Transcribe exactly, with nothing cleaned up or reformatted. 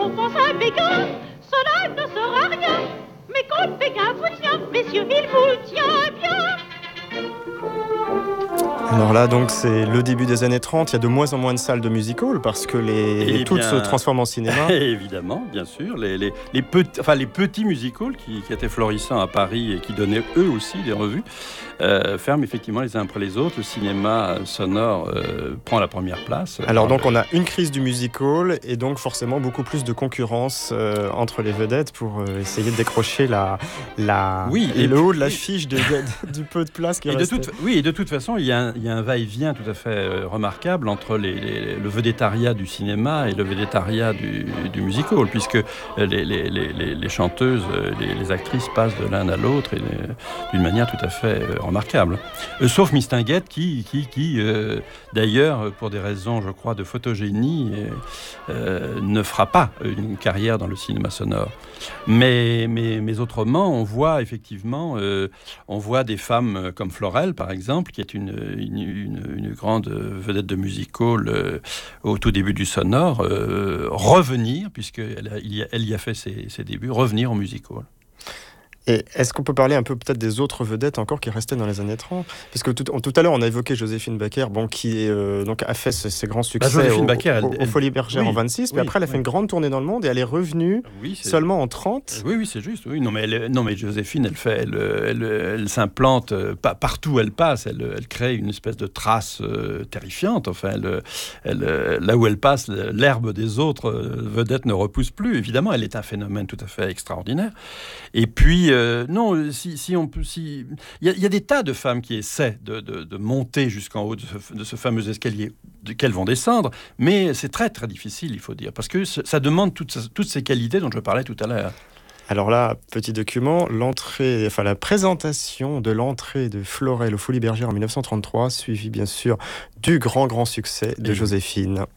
on pense à Pékin, cela ne sera rien. Mais quand Pékin vous tient, messieurs, il vous tient bien. Alors là, donc, c'est le début des années trente. Il y a de moins en moins de salles de music-hall parce que les... toutes se transforment en cinéma. Évidemment, bien sûr. Les, les, les, petits, enfin, les petits music-halls qui, qui étaient florissants à Paris et qui donnaient eux aussi des revues euh, ferment effectivement les uns après les autres. Le cinéma sonore euh, prend la première place. Alors donc, on a une crise du music-hall et donc forcément beaucoup plus de concurrence euh, entre les vedettes pour euh, essayer de décrocher la, la... Oui, et, et le haut de puis- l'affiche de, de- du peu de place qui Et de restait. toute, oui, et de toute façon, il y a un, il y a un va-et-vient tout à fait euh, remarquable entre les, les- le védétariat du cinéma et le védétariat du, du music-hall, puisque les, les- les- les- les chanteuses, euh, les, les actrices passent de l'un à l'autre et, euh, d'une manière tout à fait euh, remarquable. Euh, sauf Mistinguett qui, qui, qui euh, d'ailleurs, pour des raisons, je crois, de photogénie, euh, euh, ne fera pas une carrière dans le cinéma sonore. Mais, mais, mais autrement, on voit effectivement, euh, on voit des femmes euh, comme Florel, par exemple, qui est une, une, une, une grande vedette de music-hall euh, au tout début du sonore, euh, revenir, puisqu'elle a- il y a- elle y a fait ses, ses débuts, revenir au music-hall. Et est-ce qu'on peut parler un peu peut-être des autres vedettes encore qui restaient dans les années trente? Parce que tout, tout à l'heure, on a évoqué Joséphine Baker, bon, qui est, euh, donc, a fait ses, ses grands succès Joséphine au, Baker, elle- au- au elle- Folies Bergères oui, en vingt-six, mais oui, après elle a fait oui. une grande tournée dans le monde et elle est revenue Oui, c'est- seulement en trente. Oui, oui, c'est juste. Oui. Non, mais, elle- non, mais Joséphine, elle, fait, elle, elle, elle s'implante euh, pas- partout où elle passe. Elle, elle crée une espèce de trace euh, terrifiante. Enfin, elle, elle, euh, là où elle passe, l'herbe des autres euh, vedettes ne repousse plus. Évidemment, elle est un phénomène tout à fait extraordinaire. Et puis, euh, non, si, si on peut... Si... Il y, a- il y a des tas de femmes qui essaient de, de, de monter jusqu'en haut de ce, de ce fameux escalier duquel vont descendre, mais c'est très, très difficile, il faut dire, parce que ça ça demande toutes, toutes ces qualités dont je parlais tout à l'heure. Alors là, petit document, l'entrée, enfin la présentation de l'entrée de Florel aux Folies Bergères en mille neuf cent trente-trois, suivie bien sûr du grand, grand succès de Et oui. Joséphine.